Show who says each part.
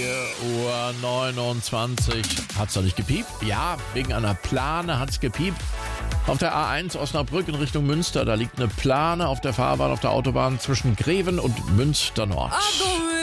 Speaker 1: 4:29 Uhr. Hat's doch nicht gepiept? Ja, wegen einer Plane hat's gepiept. Auf der A1 Osnabrück in Richtung Münster, da liegt eine Plane auf der Fahrbahn auf der Autobahn zwischen Greven und Münster Nord.